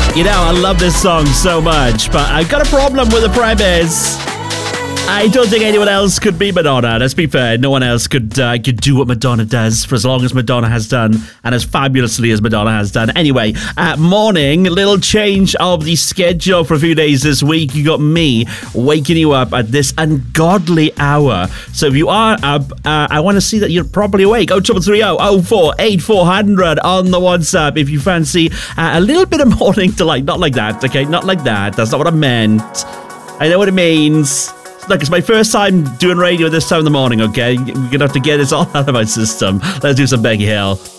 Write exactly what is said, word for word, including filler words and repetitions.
You know, I love this song so much, but I've got a problem with the premise. I don't think anyone else could be Madonna. Let's be fair. No one else could uh, could do what Madonna does for as long as Madonna has done and as fabulously as Madonna has done. Anyway, uh, morning, little change of the schedule for a few days this week. You got me waking you up at this ungodly hour. So if you are up, uh, I want to see that you're properly awake. oh two three oh, oh four eight four hundred on the WhatsApp if you fancy uh, a little bit of morning delight. Not like that, okay? Not like that. That's not what I meant. I know what it means. Look, it's my first time doing radio this time in the morning, okay? We're going to have to get this all out of my system. Let's do some Becky Hill.